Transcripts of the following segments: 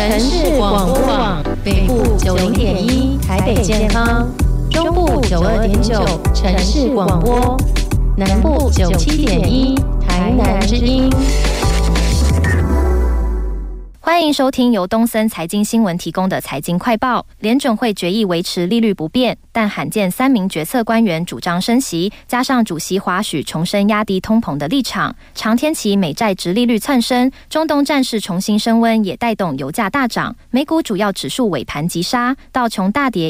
城市广播网，北部90.1台北健康，中部92.9城市广播，南部97.1台南之音。 欢迎收听由东森财经新闻提供的财经快报。联准会决议维持利率不变，但罕见3名决策官员主张升息，加上主席华许重申压低通膨的立场，长天期美债殖利率窜升，中东战事重新升温，也带动油价大涨。美股主要指数尾盘急杀，道琼大跌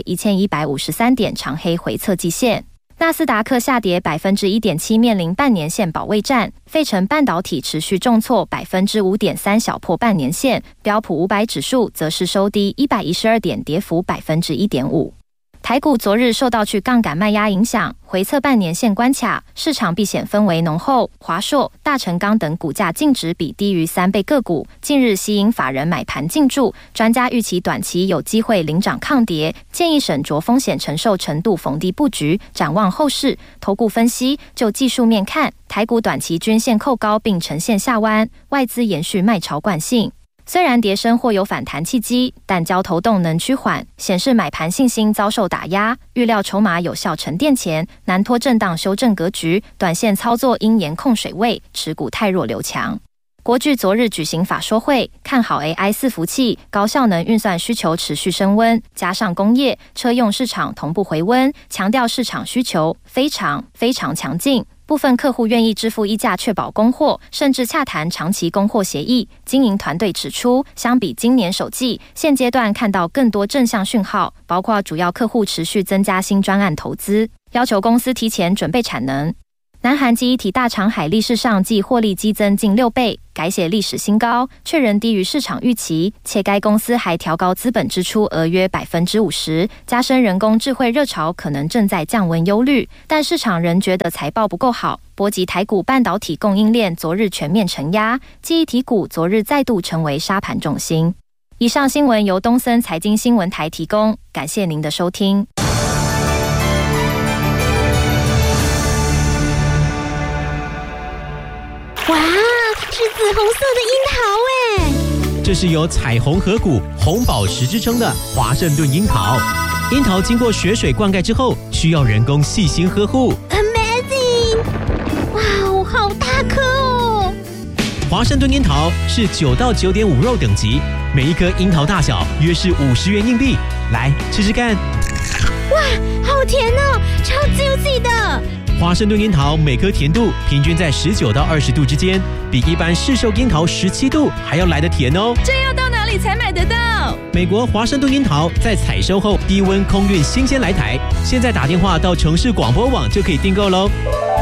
1153点，长黑回测季线。纳斯达克下跌 1.7%， 面临半年线保卫战。费城半导体持续重挫 5.3%， 小破半年线。标普500指数则是收低112点，跌幅 1.5%。台股昨日受到去杠杆卖压影响，回测半年线关卡，市场避险氛围浓厚。华硕、大成钢等股价净值比低于3倍个股，近日吸引法人买盘进驻。专家预期短期有机会领涨抗跌，建议审酌风险承受程度，逢低布局。展望后市，投顾分析就技术面看，台股短期均线扣高并呈现下弯，外资延续卖超惯性。虽然跌升或有反弹契机，但交投动能趋缓，显示买盘信心遭受打压，预料筹码有效沉淀前，难脱震荡修正格局，短线操作应严控水位，持股太弱留强。国巨昨日举行法说会，看好 AI 伺服器、高效能运算需求持续升温，加上工业、车用市场同步回温，强调市场需求非常强劲。部分客户愿意支付溢价确保供货，甚至洽谈长期供货协议。经营团队指出，相比今年首季，现阶段看到更多正向讯号，包括主要客户持续增加新专案投资，要求公司提前准备产能。南韩记忆体大厂海力士上季获利激增近6倍，改写历史新高，却仍低于市场预期，且该公司还调高资本支出额约 50%， 加深人工智慧热潮可能正在降温忧虑，但市场仍觉得财报不够好，波及台股半导体供应链昨日全面承压，记忆体股昨日再度成为杀盘重心。以上新闻由东森财经新闻台提供，感谢您的收听。 哇，是紫红色的樱桃耶！ 这是有彩虹河谷、红宝石之称的华盛顿樱桃。樱桃经过雪水灌溉之后，需要人工细心呵护。 Amazing！ 哇，好大颗哦！ 华盛顿樱桃是9到9.5肉等级，每一颗樱桃大小约是50元硬币。来吃吃看。 哇，好甜哦，超 juicy 的。 华盛顿樱桃每颗甜度平均在19到20度之间，比一般市售樱桃17度还要来得甜哦。 这要到哪里才买得到？ 美国华盛顿樱桃在采收后低温空运新鲜来台，现在打电话到城市广播网就可以订购咯。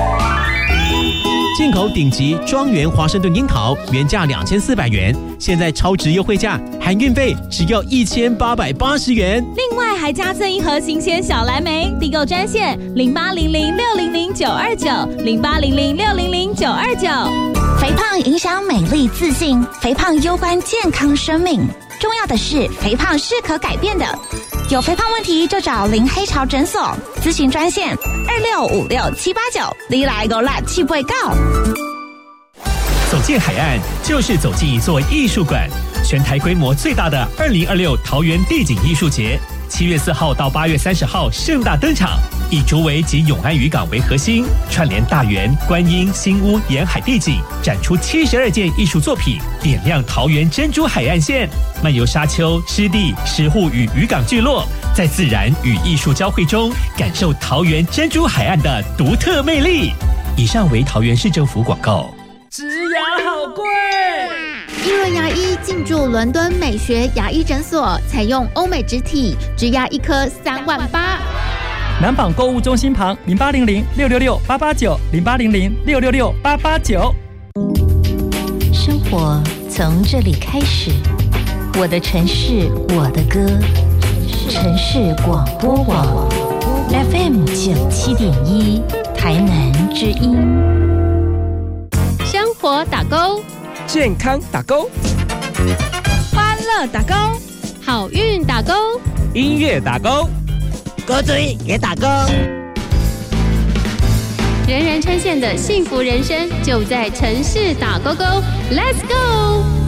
进口顶级庄园华盛顿樱桃原价2400元，现在超值优惠价，含运费只要1880元。 另外还加赠一盒新鲜小蓝莓，订购专线0800600929，0800600929。 肥胖影响美丽自信，肥胖攸关健康生命。重要的是，肥胖是可改变的。有肥胖问题就找林黑潮诊所，咨询专线2656-789，你来个辣气不会告。 走进海岸就是走进一座艺术馆，全台规模最大的2026桃园地景艺术节，7月4号到8月30号盛大登场，以竹围及永安渔港为核心，串联大园、观音、新屋沿海地景，展出72件艺术作品，点亮桃园珍珠海岸线，漫游沙丘、湿地、石户与渔港聚落，在自然与艺术交汇中，感受桃园珍珠海岸的独特魅力。以上为桃园市政府广告。 植牙好贵， 一轮牙医进驻伦敦美学牙医诊所，采用欧美植体，植牙一颗3万8。 南纺购物中心旁0800-666-889，0800-666-889。 生活从这里开始，我的城市，我的歌，城市广播网 FM 97.1，台南之音。 生活打勾， 健康打勾， 欢乐打勾， 好运打勾， 音乐打勾， 歌嘴也打勾。 人人称羡的幸福人生就在城市打勾勾 ，Let's go！